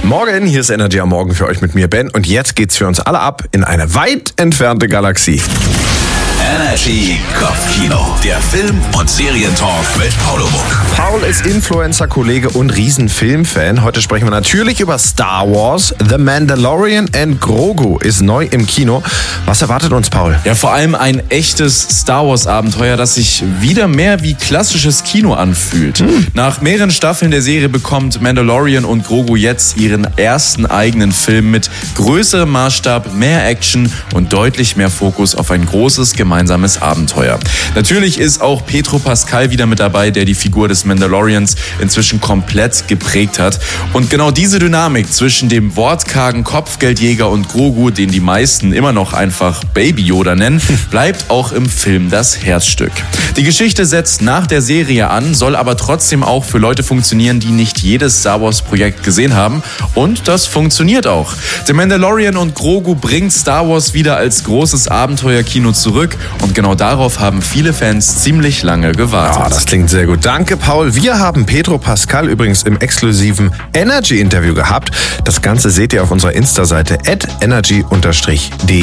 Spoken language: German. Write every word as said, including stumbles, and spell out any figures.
Morgen, hier ist Energy am Morgen für euch mit mir, Ben. Und jetzt geht's für uns alle ab in eine weit entfernte Galaxie. Energy Kopfkino, der Film- und Serientalk mit Paul Muck. Paul ist Influencer, Kollege und Riesenfilmfan. Heute sprechen wir natürlich über Star Wars. The Mandalorian and Grogu ist neu im Kino. Was erwartet uns, Paul? Ja, vor allem ein echtes Star Wars Abenteuer, das sich wieder mehr wie klassisches Kino anfühlt. Hm. Nach mehreren Staffeln der Serie bekommt Mandalorian und Grogu jetzt ihren ersten eigenen Film mit größerem Maßstab, mehr Action und deutlich mehr Fokus auf ein großes gemeinsames Abenteuer. Natürlich ist auch Pedro Pascal wieder mit dabei, der die Figur des Mandalorians inzwischen komplett geprägt hat. Und genau diese Dynamik zwischen dem wortkargen Kopfgeldjäger und Grogu, den die meisten immer noch einfach Baby Yoda nennen, bleibt auch im Film das Herzstück. Die Geschichte setzt nach der Serie an, soll aber trotzdem auch für Leute funktionieren, die nicht jedes Star Wars Projekt gesehen haben. Und das funktioniert auch. The Mandalorian und Grogu bringt Star Wars wieder als großes Abenteuerkino zurück. Und genau darauf haben viele Fans ziemlich lange gewartet. Ja, das klingt sehr gut. Danke, Paul. Wir haben Pedro Pascal übrigens im exklusiven Energy-Interview gehabt. Das Ganze seht ihr auf unserer Insta-Seite at energy-de.